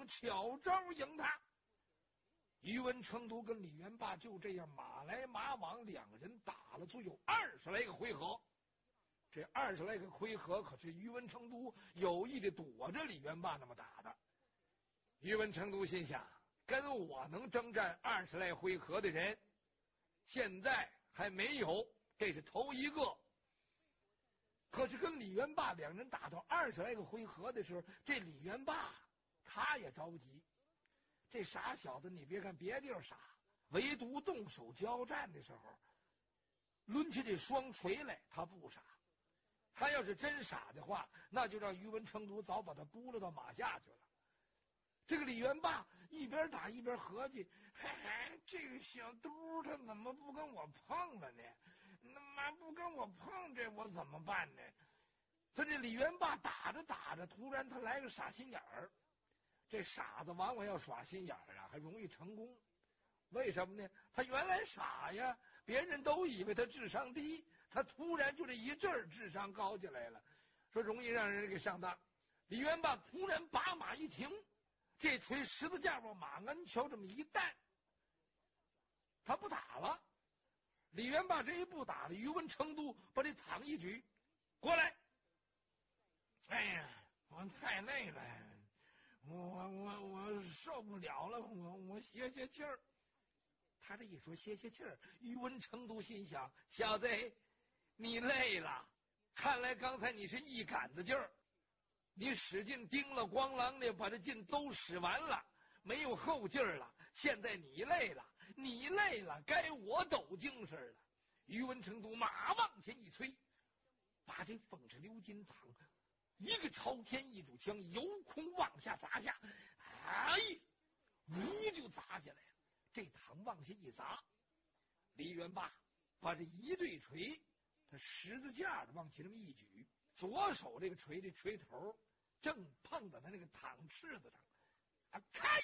巧招赢他。宇文成都跟李元霸就这样马来马往，两个人打了足有20来个回合。这20来个回合可是宇文成都有意的躲着李元霸那么打的。宇文成都心想，跟我能征战20来回合的人现在还没有，这是头一个。可是跟李元霸两人打到20来个回合的时候，这李元霸他也着急。这傻小子，你别看别地儿傻，唯独动手交战的时候，抡起这双锤来，他不傻。他要是真傻的话，那就让宇文成都早把他扑了到马下去了。这个李元霸一边打一边合计，嘿嘿，这个小嘟他怎么不跟我碰了呢？那妈不跟我碰，这我怎么办呢？他这李元霸打着打着，突然他来个傻心眼儿。这傻子往往要耍心眼儿啊，还容易成功。为什么呢？他原来傻呀，别人都以为他智商低，他突然就这一阵儿智商高起来了，说容易让人给上当。李元霸突然把马一停，这锤十字架往马鞍桥这么一弹，他不打了。李元霸这一不打了，宇文成都把这躺一举过来。哎呀，我太累了，我受不了了，我歇歇气儿。他这一说歇歇气儿，宇文成都心想：小子，你累了，看来刚才你是一杆子劲儿，你使劲叮了咣啷的把这劲都使完了，没有后劲儿了。现在你累了，该我抖精神了。宇文成都马往前一催，把这凤翅鎏金堂一个朝天一炷枪由空往下砸下，哎，呜就砸下来了。这堂往下一砸，李元霸把这一对锤，他十字架的往起这么一举，左手这个锤的锤头正碰到他那个躺翅子上，啊，开！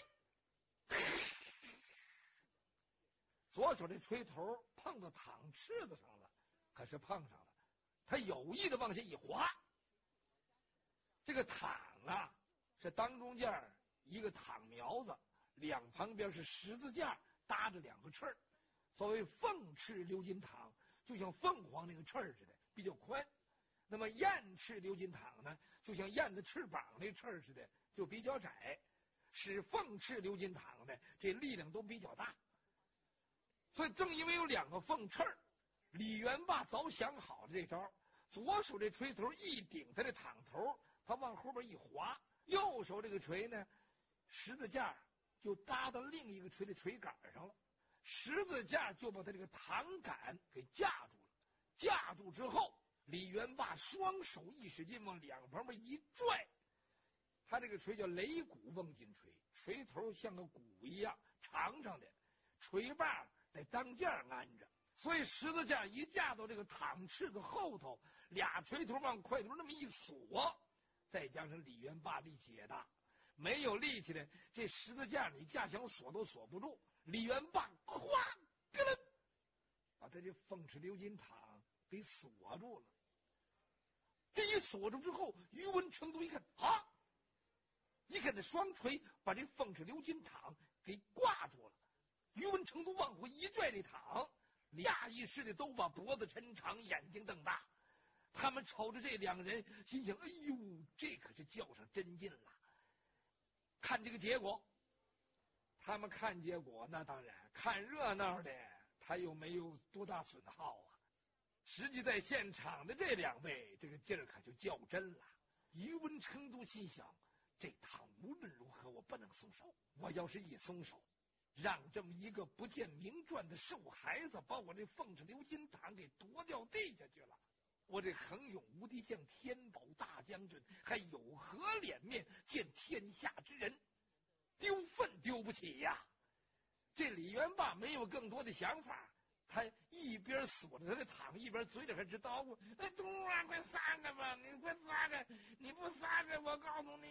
左手这锤头碰到躺翅子上了，可是碰上了，他有意的往下一滑。这个躺啊，是当中间一个躺苗子，两旁边是十字架搭着两个翅儿。所谓凤翅鎏金躺，就像凤凰那个翅儿似的，比较宽。那么燕翅鎏金躺呢，就像燕子翅膀那翅儿似的，就比较窄。使凤翅鎏金躺呢，这力量都比较大。所以正因为有两个凤翅儿，李元霸早想好了这招，左手这锤头一顶他这躺头，他往后边一滑，右手这个锤呢，十字架就搭到另一个锤的锤杆上了，十字架就把他这个躺杆给架住了。架住之后，李元霸双手一使劲往两旁边一拽，他这个锤叫雷鼓瓮金锤，锤头像个鼓一样长长的，锤把在当间安着，所以十字架一架到这个躺翅子后头，俩锤头往块头那么一锁，再加上李元霸力气也大，没有力气的这十字架你架想锁都锁不住。李元霸咵咯楞把他这凤翅鎏金躺给锁住了。这一锁住之后，宇文成都一看啊，一看这双锤把这凤翅鎏金躺给挂住了。宇文成都往回一拽这躺，下意识的都把脖子抻长，眼睛瞪大。他们瞅着这两个人，心想：哎呦，这可是较上真劲了。看这个结果，他们看结果，那当然看热闹的，他又没有多大损耗啊。实际在现场的这两位，这个劲儿可就较真了。宇文成都心想：这趟无论如何我不能松手，我要是一松手，让这么一个不见名传的瘦孩子把我这凤翅鎏金躺给夺掉地下去了，我这横勇无敌将天宝大将军还有何脸面见天下之人？丢份丢不起呀！这李元霸没有更多的想法，他一边锁着他的躺，一边嘴里还直叨咕：“哎，东啊，快撒开吧！你快撒开！你不撒开，我告诉你，